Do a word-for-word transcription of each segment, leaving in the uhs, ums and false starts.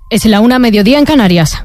Es la una, mediodía en Canarias.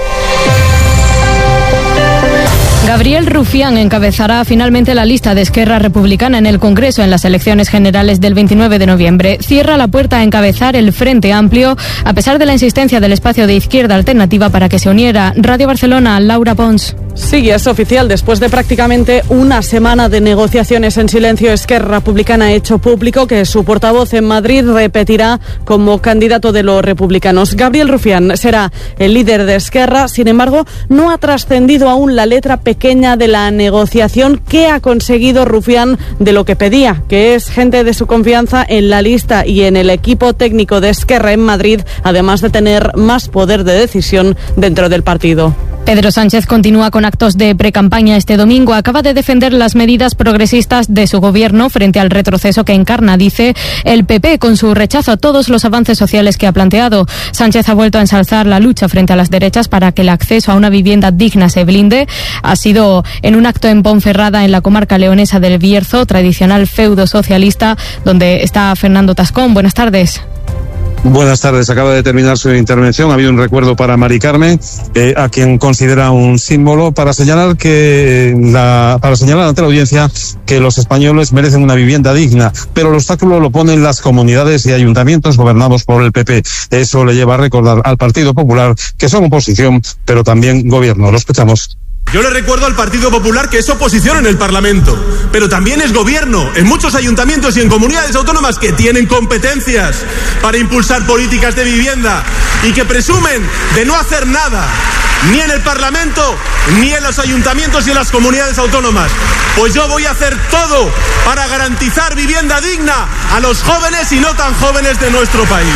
Gabriel Rufián encabezará finalmente la lista de Esquerra Republicana en el Congreso en las elecciones generales del veintinueve de noviembre. Cierra la puerta a encabezar el Frente Amplio, a pesar de la insistencia del espacio de Izquierda Alternativa para que se uniera. Radio Barcelona, Laura Pons. Sí, es oficial. Después de prácticamente una semana de negociaciones en silencio, Esquerra Republicana ha hecho público que su portavoz en Madrid repetirá como candidato de los republicanos. Gabriel Rufián será el líder de Esquerra. Sin embargo, no ha trascendido aún la letra pequeña de la negociación que ha conseguido Rufián de lo que pedía, que es gente de su confianza en la lista y en el equipo técnico de Esquerra en Madrid, además de tener más poder de decisión dentro del partido. Pedro Sánchez continúa con actos de precampaña este domingo. Acaba de defender las medidas progresistas de su gobierno frente al retroceso que encarna, dice, el P P con su rechazo a todos los avances sociales que ha planteado. Sánchez ha vuelto a ensalzar la lucha frente a las derechas para que el acceso a una vivienda digna se blinde. Ha sido en un acto en Ponferrada, en la comarca leonesa del Bierzo, tradicional feudo socialista, donde está Fernando Tascón. Buenas tardes. Buenas tardes. Acaba de terminar su intervención. Ha habido un recuerdo para Mari Carmen, eh, a quien considera un símbolo, para señalar que la, para señalar ante la audiencia que los españoles merecen una vivienda digna, pero el obstáculo lo ponen las comunidades y ayuntamientos gobernados por el P P. Eso le lleva a recordar al Partido Popular que son oposición, pero también gobierno. Lo escuchamos. Yo le recuerdo al Partido Popular que es oposición en el Parlamento, pero también es gobierno en muchos ayuntamientos y en comunidades autónomas que tienen competencias para impulsar políticas de vivienda y que presumen de no hacer nada, ni en el Parlamento, ni en los ayuntamientos y en las comunidades autónomas. Pues yo voy a hacer todo para garantizar vivienda digna a los jóvenes y no tan jóvenes de nuestro país.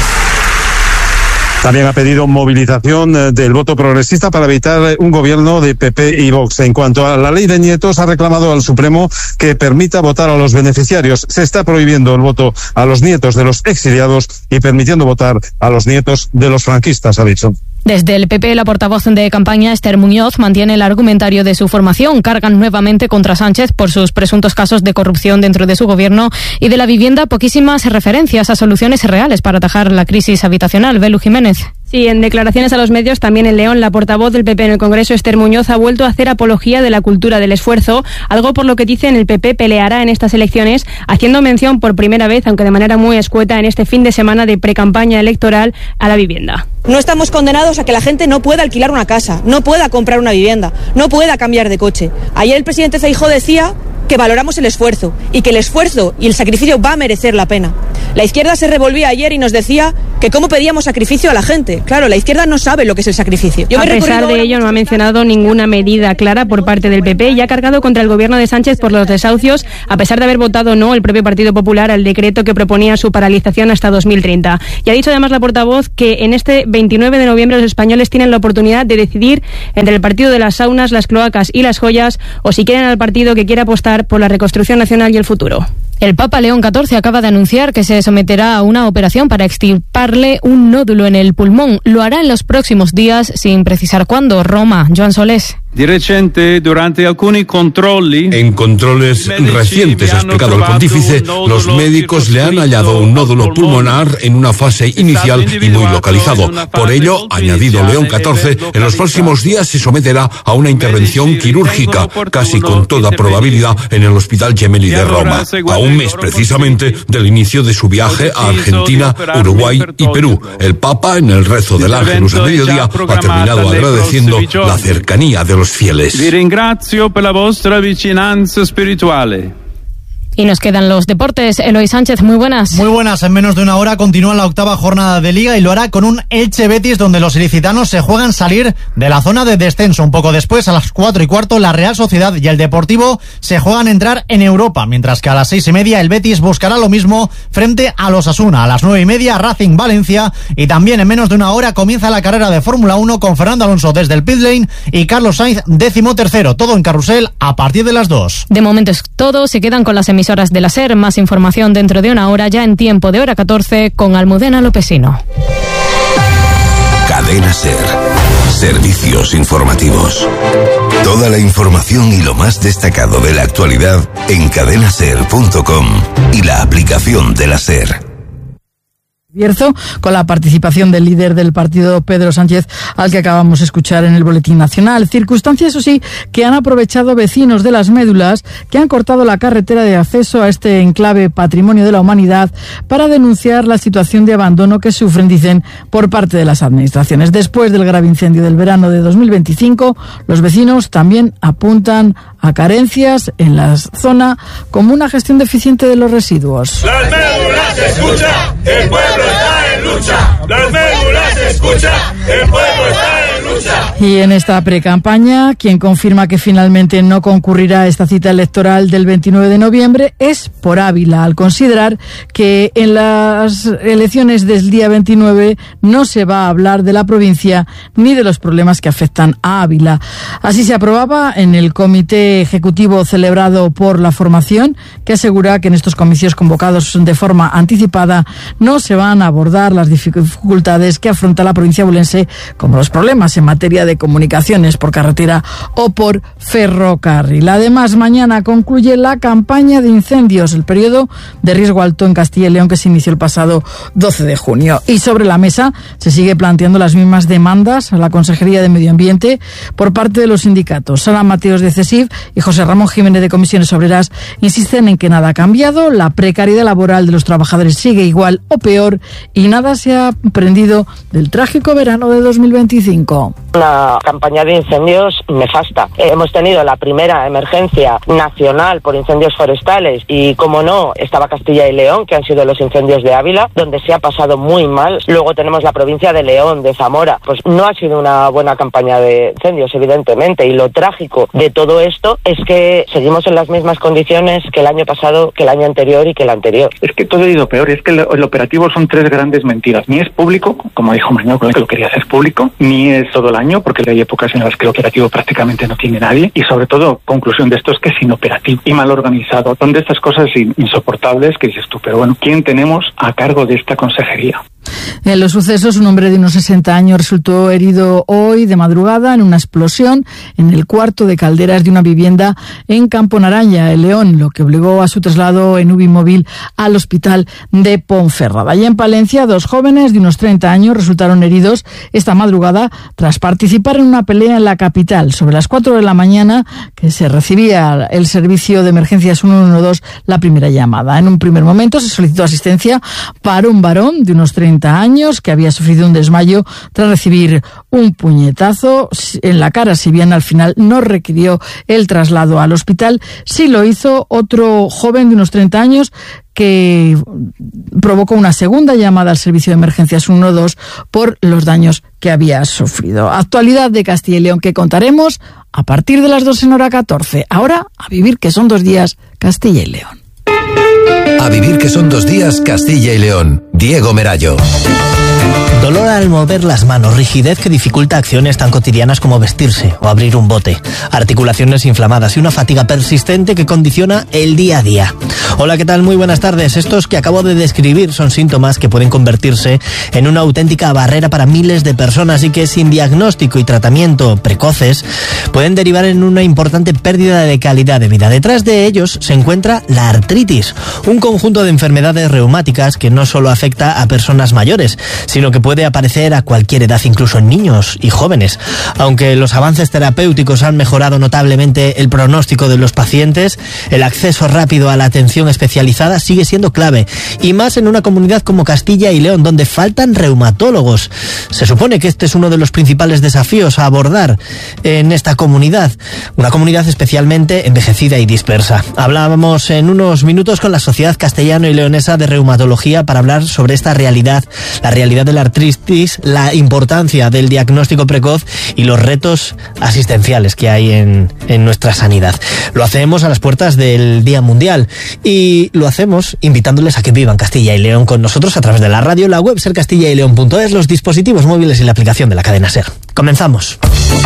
También ha pedido movilización del voto progresista para evitar un gobierno de P P y Vox. En cuanto a la ley de nietos, ha reclamado al Supremo que permita votar a los beneficiarios. Se está prohibiendo el voto a los nietos de los exiliados y permitiendo votar a los nietos de los franquistas, ha dicho. Desde el P P, la portavoz de campaña, Esther Muñoz, mantiene el argumentario de su formación. Cargan nuevamente contra Sánchez por sus presuntos casos de corrupción dentro de su gobierno y de la vivienda poquísimas referencias a soluciones reales para atajar la crisis habitacional. Belu Jiménez. Sí, en declaraciones a los medios, también en León, la portavoz del P P en el Congreso, Esther Muñoz, ha vuelto a hacer apología de la cultura del esfuerzo, algo por lo que dicen el P P peleará en estas elecciones, haciendo mención por primera vez, aunque de manera muy escueta, en este fin de semana de precampaña electoral a la vivienda. No estamos condenados a que la gente no pueda alquilar una casa, no pueda comprar una vivienda, no pueda cambiar de coche. Ayer el presidente Feijóo decía que valoramos el esfuerzo y que el esfuerzo y el sacrificio va a merecer la pena. La izquierda se revolvía ayer y nos decía que cómo pedíamos sacrificio a la gente. Claro, la izquierda no sabe lo que es el sacrificio. Yo a pesar de ello, no ha mencionado ninguna medida clara por parte del P P y ha cargado contra el gobierno de Sánchez por los desahucios, a pesar de haber votado no el propio Partido Popular al decreto que proponía su paralización hasta dos mil treinta. Y ha dicho además la portavoz que en este veintinueve de noviembre los españoles tienen la oportunidad de decidir entre el partido de las saunas, las cloacas y las joyas, o si quieren al partido que quiera apostar por la reconstrucción nacional y el futuro. El Papa León catorce acaba de anunciar que se someterá a una operación para extirparle un nódulo en el pulmón. Lo hará en los próximos días, sin precisar cuándo. Roma, Joan Solés. Di recente, durante alcuni controlli, en controles recientes, ha explicado el pontífice, los médicos le han hallado un nódulo pulmonar en una fase inicial y muy localizado. Por ello, ha añadido León catorce, en los próximos días se someterá a una intervención quirúrgica, casi con toda probabilidad en el Hospital Gemelli de Roma, a un mes precisamente del inicio de su viaje a Argentina, Uruguay y Perú. El Papa, en el rezo del Ángelus a mediodía, ha terminado agradeciendo la cercanía de los fieles. Vi ringrazio per la vostra vicinanza spirituale. Y nos quedan los deportes. Eloy Sánchez, muy buenas. Muy buenas. En menos de una hora continúa la octava jornada de Liga y lo hará con un Elche Betis donde los ilicitanos se juegan salir de la zona de descenso. Un poco después, a las cuatro y cuarto, la Real Sociedad y el Deportivo se juegan entrar en Europa, mientras que a las seis y media el Betis buscará lo mismo frente a los Osasuna. A las nueve y media, Racing Valencia, y también en menos de una hora comienza la carrera de Fórmula uno con Fernando Alonso desde el pit lane y Carlos Sainz décimo tercero. Todo en carrusel a partir de las dos. De momento es todo. Se quedan con las emisiones de la SER. Más información dentro de una hora, ya en tiempo de hora catorce, con Almudena Lopesino. Cadena SER. Servicios informativos. Toda la información y lo más destacado de la actualidad en cadena ser punto com y la aplicación de la SER. Bierzo, con la participación del líder del partido, Pedro Sánchez, al que acabamos de escuchar en el Boletín Nacional. Circunstancias, eso sí, que han aprovechado vecinos de Las Médulas, que han cortado la carretera de acceso a este enclave Patrimonio de la Humanidad para denunciar la situación de abandono que sufren, dicen, por parte de las administraciones. Después del grave incendio del verano de dos mil veinticinco, los vecinos también apuntan a carencias en la zona como una gestión deficiente de los residuos. Las Médulas escucha, el pueblo está en lucha. Las Médulas escucha, el pueblo está en lucha. Y en esta precampaña, quien confirma que finalmente no concurrirá a esta cita electoral del veintinueve de noviembre es por Ávila, al considerar que en las elecciones del día veintinueve no se va a hablar de la provincia ni de los problemas que afectan a Ávila. Así se aprobaba en el comité ejecutivo celebrado por la formación, que asegura que en estos comicios convocados de forma anticipada no se van a abordar las dificultades que afronta la provincia abulense, como los problemas en materia de comunicaciones por carretera o por ferrocarril. Además, mañana concluye la campaña de incendios, el periodo de riesgo alto en Castilla y León, que se inició el pasado doce de junio. Y sobre la mesa se sigue planteando las mismas demandas a la Consejería de Medio Ambiente por parte de los sindicatos. Sara Mateos de CESIF y José Ramón Jiménez de Comisiones Obreras insisten en que nada ha cambiado, la precariedad laboral de los trabajadores sigue igual o peor y nada se ha aprendido del trágico verano de dos mil veinticinco. Una campaña de incendios nefasta. Hemos tenido la primera emergencia nacional por incendios forestales y, como no, estaba Castilla y León, que han sido los incendios de Ávila, donde se ha pasado muy mal. Luego tenemos la provincia de León, de Zamora. Pues no ha sido una buena campaña de incendios, evidentemente, y lo trágico de todo esto es que seguimos en las mismas condiciones que el año pasado, que el año anterior y que el anterior. Es que todo ha ido peor, es que el, el operativo son tres grandes mentiras. Ni es público, como dijo Mañón, que lo quería hacer público, ni es todo el año, porque hay épocas en las que el operativo prácticamente no tiene nadie, y sobre todo, conclusión de esto es que es inoperativo y mal organizado. Son de estas cosas insoportables que dices tú, pero bueno, ¿quién tenemos a cargo de esta consejería? En los sucesos, un hombre de unos sesenta años resultó herido hoy de madrugada en una explosión en el cuarto de calderas de una vivienda en Campo Naranja, en León, lo que obligó a su traslado en U B I móvil al hospital de Ponferrada. Y en Palencia, dos jóvenes de unos treinta años resultaron heridos esta madrugada tras participar en una pelea en la capital. Sobre las cuatro de la mañana, que se recibía el servicio de emergencias ciento doce, la primera llamada. En un primer momento se solicitó asistencia para un varón de unos treinta años que había sufrido un desmayo tras recibir un puñetazo en la cara. Si bien al final no requirió el traslado al hospital, sí lo hizo otro joven de unos treinta años que provocó una segunda llamada al servicio de emergencias ciento doce por los daños que había sufrido. Actualidad de Castilla y León que contaremos a partir de las dos en hora catorce. Ahora, a vivir que son dos días Castilla y León. A vivir que son dos días Castilla y León. Diego Merallo. Dolor al mover las manos, rigidez que dificulta acciones tan cotidianas como vestirse o abrir un bote, articulaciones inflamadas y una fatiga persistente que condiciona el día a día. Hola, ¿qué tal? Muy buenas tardes. Estos que acabo de describir son síntomas que pueden convertirse en una auténtica barrera para miles de personas y que sin diagnóstico y tratamiento precoces pueden derivar en una importante pérdida de calidad de vida. Detrás de ellos se encuentra la artritis, un conjunto de enfermedades reumáticas que no solo afecta a personas mayores, sino que puede aparecer a cualquier edad, incluso en niños y jóvenes. Aunque los avances terapéuticos han mejorado notablemente el pronóstico de los pacientes, el acceso rápido a la atención especializada sigue siendo clave, y más en una comunidad como Castilla y León, donde faltan reumatólogos. Se supone que este es uno de los principales desafíos a abordar en esta comunidad, una comunidad especialmente envejecida y dispersa. Hablábamos en unos minutos con la Sociedad Castellano y Leonesa de Reumatología para hablar sobre esta realidad, la realidad de la artritis, la importancia del diagnóstico precoz y los retos asistenciales que hay en, en nuestra sanidad. Lo hacemos a las puertas del Día Mundial y lo hacemos invitándoles a que vivan Castilla y León con nosotros a través de la radio, la web ser castilla y león punto es, los dispositivos móviles y la aplicación de la cadena SER. Comenzamos.